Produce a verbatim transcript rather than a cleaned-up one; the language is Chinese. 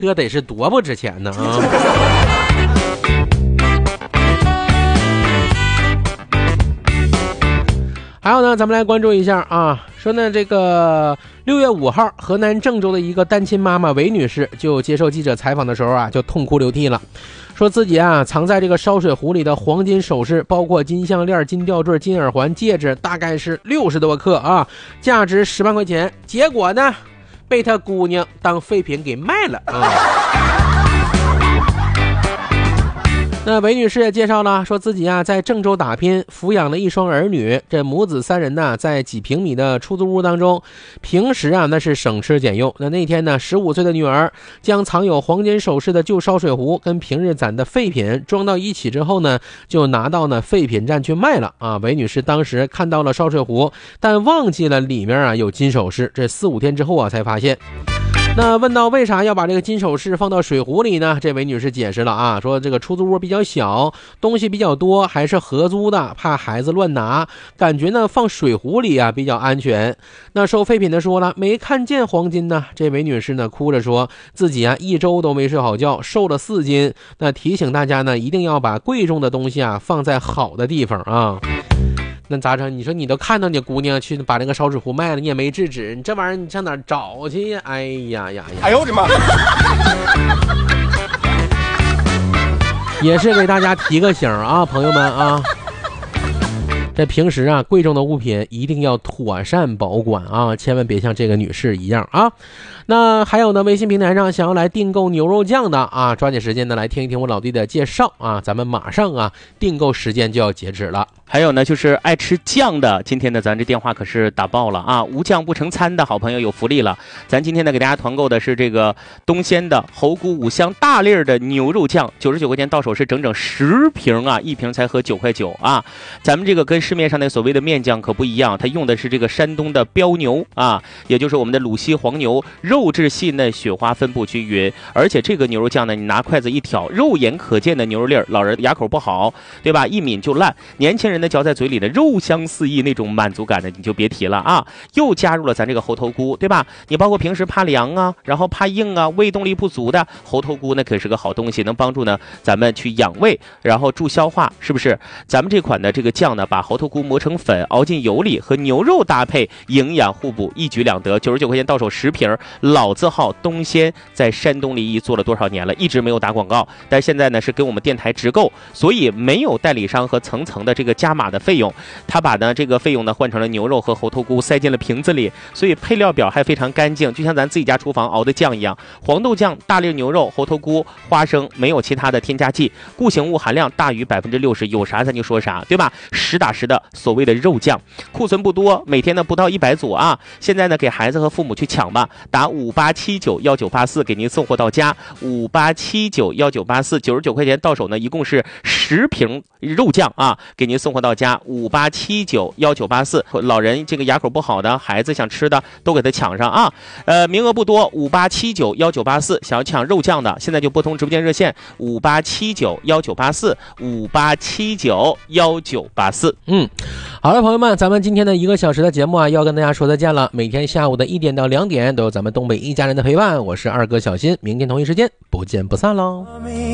这得是多不值钱呢啊！还有呢，咱们来关注一下啊，说呢这个六月五号，河南郑州的一个单亲妈妈韦女士就接受记者采访的时候啊，就痛哭流涕了，说自己啊藏在这个烧水壶里的黄金首饰，包括金项链、金吊坠、金耳环、戒指，大概是六十多克啊，价值十万块钱，结果呢被她姑娘当废品给卖了啊。那韦女士也介绍了，说自己啊在郑州打拼，抚养了一双儿女，这母子三人呢在几平米的出租屋当中，平时啊那是省吃俭用。那那天呢，十五岁的女儿将藏有黄金首饰的旧烧水壶跟平日攒的废品装到一起之后呢，就拿到呢废品站去卖了啊。韦女士当时看到了烧水壶，但忘记了里面啊有金首饰，这四五天之后啊才发现。那问到为啥要把这个金首饰放到水壶里呢？这位女士解释了啊，说这个出租屋比较小，东西比较多，还是合租的，怕孩子乱拿，感觉呢放水壶里啊比较安全。那收废品的说了，没看见黄金呢。这位女士呢哭着说自己啊一周都没睡好觉，瘦了四斤。那提醒大家呢，一定要把贵重的东西啊放在好的地方啊。那咋整？你说你都看到你姑娘去把那个烧水壶卖了，你也没制止，你这玩意儿你上哪儿找去呀？哎呀呀呀！ 哎呦我的妈！ 也是给大家提个醒啊，朋友们啊，这平时啊贵重的物品一定要妥善保管啊，千万别像这个女士一样啊。那还有呢，微信平台上想要来订购牛肉酱的啊，抓紧时间呢来听一听我老弟的介绍啊，咱们马上啊订购时间就要截止了。 还有呢，就是爱吃酱的，今天呢，咱这电话可是打爆了啊！无酱不成餐的好朋友有福利了。咱今天呢，给大家团购的是这个东鲜的猴骨五香大粒的牛肉酱，九十九块钱到手是整整十瓶啊，一瓶才合九块九啊。咱们这个跟市面上那所谓的面酱可不一样，它用的是这个山东的标牛啊，也就是我们的鲁西黄牛，肉质细嫩，雪花分布均匀。而且这个牛肉酱呢，你拿筷子一挑，肉眼可见的牛肉粒儿，老人牙口不好，对吧？一抿就烂，年轻人。嚼在嘴里的肉香四溢，那种满足感的你就别提了啊！又加入了咱这个猴头菇，对吧？你包括平时怕凉啊，然后怕硬啊，胃动力不足的猴头菇，那可是个好东西，能帮助呢咱们去养胃，然后助消化，是不是？咱们这款的这个酱呢，把猴头菇磨成粉，熬进油里，和牛肉搭配，营养互补，一举两得。九十九块钱到手十瓶，老字号东鲜，在山东临沂做了多少年了，一直没有打广告，但现在呢是给我们电台直购，所以没有代理商和层层的这个加码的费用，他把呢这个费用呢换成了牛肉和猴头菇塞进了瓶子里，所以配料表还非常干净，就像咱自己家厨房熬的酱一样。黄豆酱、大粒牛肉、猴头菇、花生，没有其他的添加剂，固形物含量大于百分之六十，有啥咱就说啥，对吧？实打实的所谓的肉酱，库存不多，每天呢不到一百组啊。现在呢给孩子和父母去抢吧，打五八七九幺九八四给您送货到家，五八七九幺九八四，九十九块钱到手呢，一共是十瓶肉酱啊，给您送货到家，五八七九幺九八四。老人这个牙口不好的，孩子想吃的都给他抢上啊！呃，名额不多，五八七九幺九八四，想要抢肉酱的，现在就拨通直播间热线五八七九幺九八四，五八七九幺九八四。 嗯，好了，朋友们，咱们今天的一个小时的节目啊，要跟大家说再见了。每天下午的一点到两点都有咱们东北一家人的陪伴，我是二哥小新，明天同一时间不见不散喽。